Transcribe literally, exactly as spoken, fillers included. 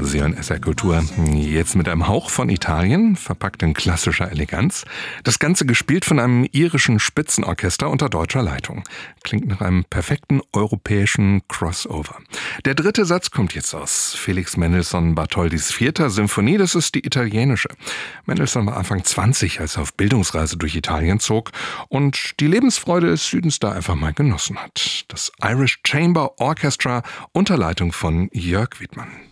Sie hören S R Kultur. Jetzt mit einem Hauch von Italien, verpackt in klassischer Eleganz. Das Ganze gespielt von einem irischen Spitzenorchester unter deutscher Leitung. Klingt nach einem perfekten europäischen Crossover. Der dritte Satz kommt jetzt aus Felix Mendelssohn Bartholdis vierter Symphonie. Das ist die italienische. Mendelssohn war Anfang zwanzig, als er auf Bildungsreise durch Italien zog und die Lebensfreude des Südens da einfach mal genossen hat. Das Irish Chamber Orchestra unter Leitung von Jörg Wiedmann.